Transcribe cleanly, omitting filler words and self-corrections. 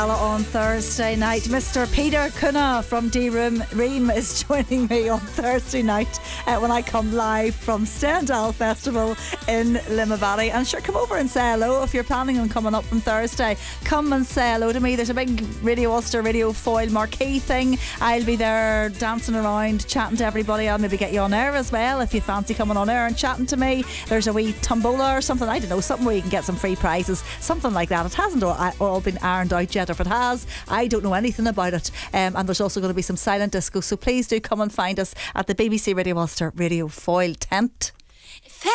On Thursday night, Mr. Peter Cunha from D-Ream is joining me on Thursday night when I come live from Stendhal Festival in Limavady. And sure, come over and say hello if you're planning on coming up from Thursday. Come and say hello to me. There's a big Radio Ulster Radio Foil marquee thing. I'll be there dancing around, chatting to everybody. I'll maybe get you on air as well if you fancy coming on air and chatting to me. There's a wee tombola or something, I don't know, something where you can get some free prizes, something like that. It hasn't all been ironed out yet. If it has, I don't know anything about it. And there's also going to be some silent disco, so please do come and find us at the BBC Radio Ulster Radio Foil tent.